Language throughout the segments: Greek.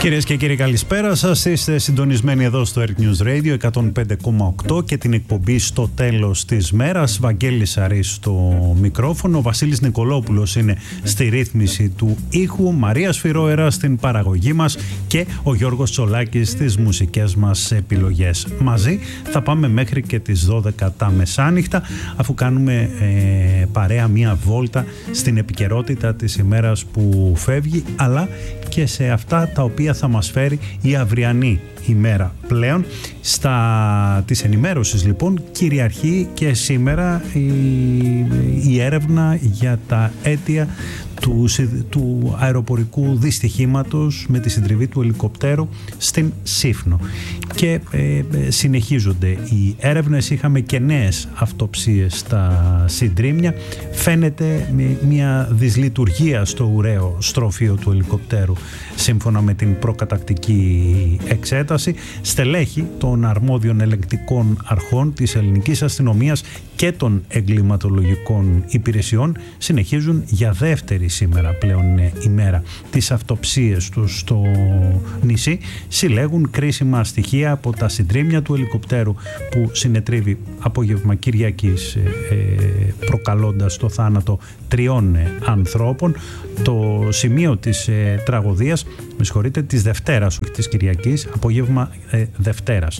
Κυρίες και κύριοι, καλησπέρα σας. Είστε συντονισμένοι εδώ στο Earth News Radio 105,8 και την εκπομπή στο τέλος της μέρας. Βαγγέλης Αρής στο μικρόφωνο, ο Βασίλης Νικολόπουλος είναι στη ρύθμιση του ήχου, Μαρία Σφυρόερα στην παραγωγή μας και ο Γιώργος Τσολάκης στις μουσικές μας επιλογές. Μαζί θα πάμε μέχρι και τις 12 τα μεσάνυχτα, αφού κάνουμε παρέα μία βόλτα στην επικαιρότητα της ημέρας που φεύγει, αλλά και σε αυτά τα οποία θα μας φέρει η αυριανή ημέρα πλέον. Της ενημέρωσης λοιπόν κυριαρχεί και σήμερα η έρευνα για τα αίτια του αεροπορικού δυστυχήματος με τη συντριβή του ελικοπτέρου στην Σύφνο. Και συνεχίζονται οι έρευνες, είχαμε και νέες αυτοψίες στα συντρίμμια. Φαίνεται μια δυσλειτουργία στο ουραίο στροφείο του ελικοπτέρου σύμφωνα με την προκατακτική εξέταση. Στελέχη των αρμόδιων ελεγκτικών αρχών της ελληνικής αστυνομίας και των εγκληματολογικών υπηρεσιών συνεχίζουν για δεύτερη σήμερα πλέον ημέρα τις αυτοψίες τους στο νησί. Συλλέγουν κρίσιμα στοιχεία από τα συντρίμμια του ελικοπτέρου που συνετρίβει απόγευμα Κυριακής, προκαλώντας το θάνατο 3 ανθρώπων. Το σημείο της τραγωδίας, της Δευτέρας, όχι της Κυριακής, απόγευμα Δευτέρας.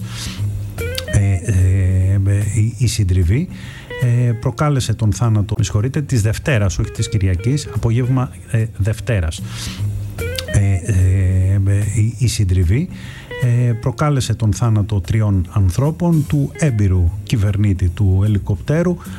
Η συντριβή προκάλεσε τον θάνατο, της Δευτέρας, όχι της Κυριακής, απόγευμα Δευτέρας. Η συντριβή προκάλεσε τον θάνατο 3 ανθρώπων, του έμπειρου κυβερνήτη του ελικοπτέρου